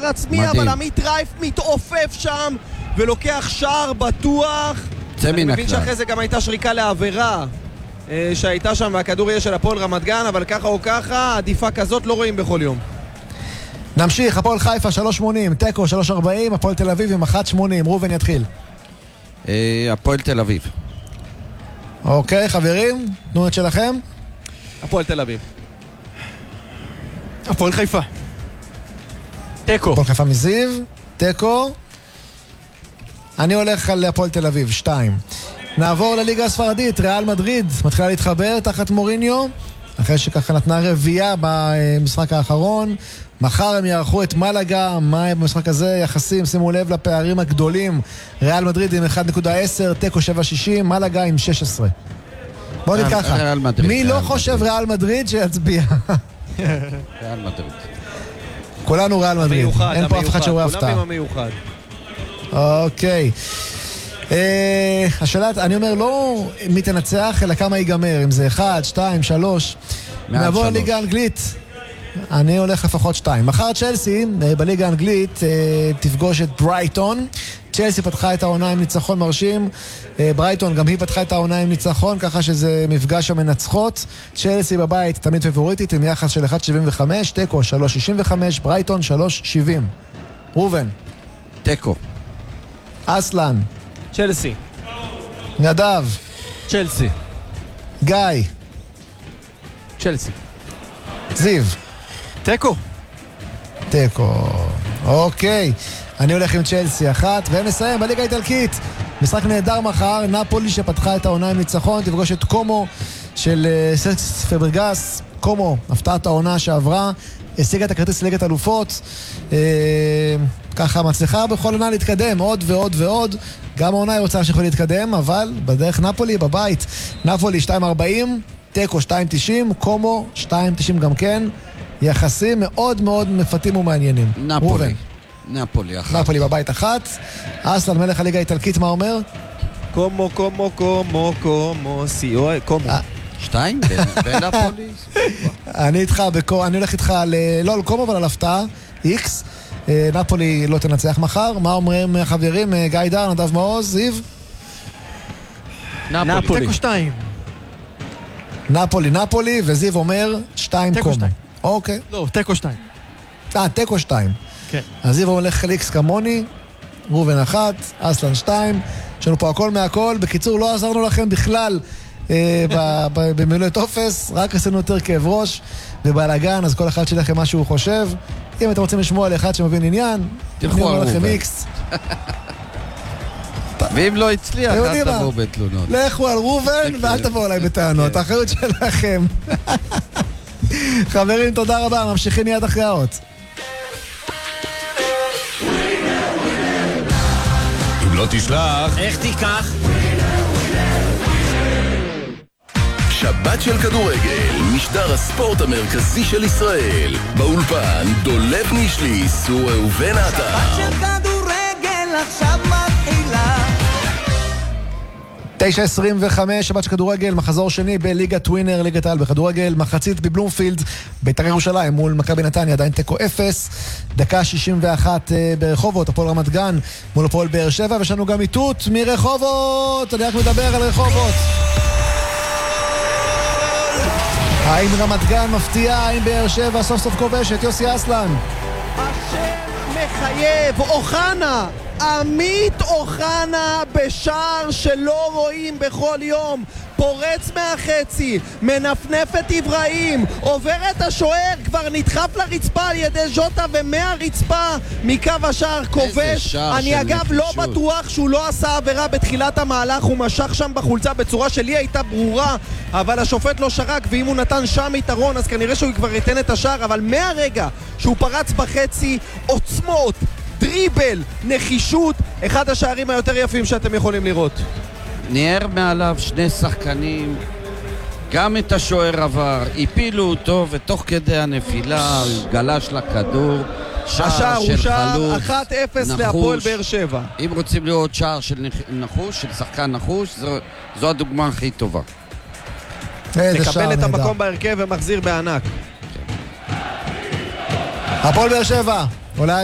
שער עצמי, אבל עמית רייף מתעופף שם ולוקח שער בטוח. אני מבין שאחרי זה גם הייתה שריקה לעבירה שהייתה שם, והכדור יהיה של הפועל רמת גן, אבל ככה או ככה, עדיפה כזאת לא רואים בכל יום. נמשיך, הפועל חיפה 3.80, תיקו 3.40, הפועל תל אביב עם 1.80. ראובן יתחיל. הפועל תל אביב. אוקיי, חברים, תנו את שלכם. הפועל תל אביב. הפועל חיפה. תיקו. הפועל חיפה מזיו, תיקו. אני הולך על הפועל תל אביב, 2. נעבור לליגה הספרדית, ריאל מדריד מתחילה להתחבר תחת מוריניו, אחרי שככה נתנה רביעה במשחק האחרון. מחר הם יערכו את מלאגה, מה במשחק הזה יחסים, שימו לב לפערים הגדולים. ריאל מדריד עם 1.10, תיקו 7.60, מלאגה עם 16. בואו נגיד ככה, מי לא חושב ריאל מדריד שיצביע? ריאל מדריד. כולנו ריאל מדריד, אין פה אף אחד שרואה הפתעה. כולם עם המיוחד. אוקיי. השאלה, אני אומר לא מי תנצח, אלא כמה ייגמר, אם זה 1, 2, 3. נעבור לליגה האנגלית. אני הולך לפחות 2. מחר צ'לסי בליגה האנגלית תפגוש את ברייטון. צ'לסי פתחה את העונה עם ניצחון מרשים, ברייטון גם היא פתחה את העונה עם ניצחון, ככה שזה מפגש המנצחות. צ'לסי בבית תמיד פבוריטית עם יחס של 1.75, תיקו 3.65, ברייטון 3.70. ראובן. תיקו. אסלן. צ'לסי. נדב. צ'לסי. גיא. צ'לסי. זיו. תיקו. תיקו. אוקיי. אני הולך עם צ'לסי 1, ונסיים בליגה האיטלקית. משחק נהדר מחר, נפולי שפתחה את העונה עם ניצחון, תפגוש את קומו של סרקס פברגס. קומו, הפתעת העונה שעברה, השיגה את הכרטיס ליגת אלופות. ככה מצליחה בכל עונה להתקדם, עוד ועוד ועוד. גם העונה היא רוצה שיכול להתקדם, אבל בדרך נפולי בבית. נפולי 2.40, תיקו 2.90, קומו 2.90 גם כן. יחסים מאוד מאוד מפתים ומעניינים. נפולי. נפולי 1. נפולי בבית 1. אסלן מלך הליגה האיטלקית, מה אומר? קומו, קומו, קומו, קומו, סיוע, קומו. 2? בנפולי? אני איתך, אני הולך איתך לא על קומו, אבל על הפתעה, איקס. נפולי לא תנצח מחר. מה אומרים חברים? גיא דר, נדב מעוז, זיו? נפולי. תיקו 2. נפולי, וזיו אומר 2 קומו. אוקיי. לא, תיקו 2. תיקו 2. כן. אז זיו הולך איקס כמוני, ראובן 1, אסלן 2. יש לנו פה הכל מהכל. בקיצור, לא עזרנו לכם בכלל במילוי טופס, רק עשינו יותר כאב ראש ובלגן, אז כל אחד שלכם מה שהוא חושב. אם אתם רוצים לשמוע על אחד שמבין עניין, תלכו על ראובן. איקס. ואם לא הצליח, אל תבואו בתלונות. לכו על ראובן ואל תבואו עליי בטענות, האחריות שלכם. חברים, תודה רבה, ממשיכים מיד אחרי האות. אם לא תשלח, איך תיקח? שבת של כדורגל, משדר הספורט המרכזי של ישראל. באולפן דולב נישלי, סור ראובן עטר. שבת של כדורגל עכשיו מתחילה. 9:25, שבת של כדורגל, מחזור שני בליגת ווינר, ליגת העל בכדורגל, מחצית בבלומפילד, בית"ר ירושלים מול מכבי נתניה, עדיין תיקו 0, דקה 61 ברחובות, הפועל רמת גן מול הפועל באר שבע, ויש לנו גם איתות מרחובות, אני רק מדבר על רחובות. האם רמת גן מפתיעה, האם באר שבע סוף סוף כובשת? יוסי אסלן. השם מחייב, אוחנה, עמית אוחנה בשער שלא רואים בכל יום, פורץ מהחצי, מנפנף את אברהים, עובר את השוער, כבר נדחף לרצפה על ידי ז'וטה, ומהרצפה מקו השער כובש. אני אגב לא בטוח שהוא לא עשה עבירה בתחילת המהלך, הוא משך שם בחולצה בצורה שלי הייתה ברורה, אבל השופט לא שרק, ואם הוא נתן שם יתרון אז כנראה שהוא כבר ייתן את השער, אבל מהרגע שהוא פרץ בחצי, עוצמות, דריבל, נחישות, אחד השערים היותר יפים שאתם יכולים לראות. ניער מעליו שני שחקנים, גם את השוער עבר, הפילו אותו, ותוך כדי הנפילה גלש לכדור. השער הוא שער 1-0 להפועל באר שבע. אם רוצים לראות שער של נחוש, של שחקן נחוש, זו הדוגמה הכי טובה. מקבל את המקום בהרכב ומחזיר בענק. הפועל באר שבע עולה